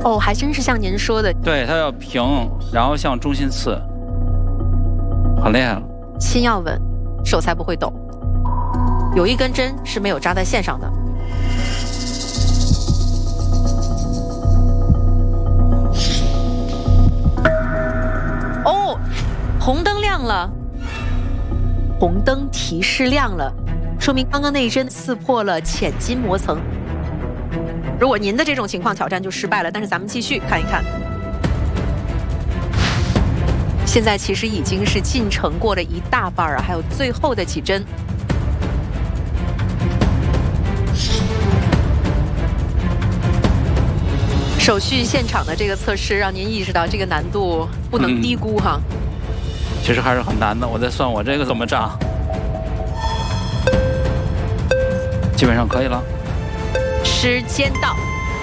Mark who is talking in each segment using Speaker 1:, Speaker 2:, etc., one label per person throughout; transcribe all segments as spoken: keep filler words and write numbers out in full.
Speaker 1: 哦，还真是像您说的，
Speaker 2: 对，它要平，然后向中心刺，很厉害了。
Speaker 1: 心要稳，手才不会抖。有一根针是没有扎在线上的。哦，红灯亮了，红灯提示亮了，说明刚刚那一针刺破了浅筋膜层。如果您的这种情况挑战就失败了，但是咱们继续看一看。现在其实已经是进程过了一大半啊，还有最后的几针。手续现场的这个测试，让您意识到这个难度不能低估哈。
Speaker 2: 嗯、其实还是很难的，我在算我这个怎么扎，基本上可以了。
Speaker 1: 时间到。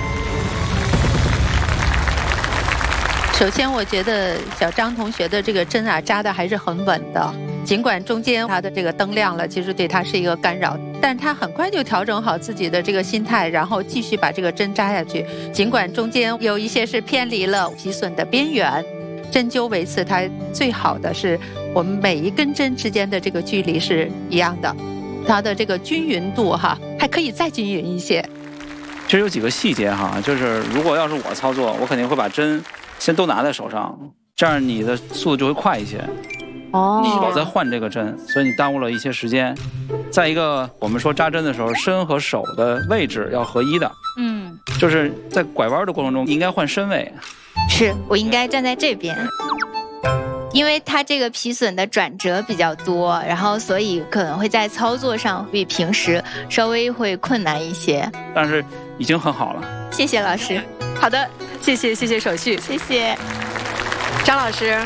Speaker 3: 首先，我觉得小张同学的这个针啊扎的还是很稳的，尽管中间他的这个灯亮了，其实对他是一个干扰，但是他很快就调整好自己的这个心态，然后继续把这个针扎下去。尽管中间有一些是偏离了皮损的边缘，针灸维刺它最好的是我们每一根针之间的这个距离是一样的，它的这个均匀度哈还可以再均匀一些。
Speaker 2: 其实有几个细节哈，就是如果要是我操作，我肯定会把针先都拿在手上，这样你的速度就会快一些。
Speaker 1: 哦，
Speaker 2: 你老在换这个针，所以你耽误了一些时间。再一个，我们说扎针的时候，身和手的位置要合一的。
Speaker 4: 嗯，
Speaker 2: 就是在拐弯的过程中，你应该换身位。
Speaker 4: 是我应该站在这边，因为它这个皮损的转折比较多，然后所以可能会在操作上比平时稍微会困难一些。
Speaker 2: 但是已经很好了。
Speaker 4: 谢谢老师。
Speaker 1: 好的，谢谢谢谢手续，
Speaker 4: 谢谢
Speaker 1: 张老师。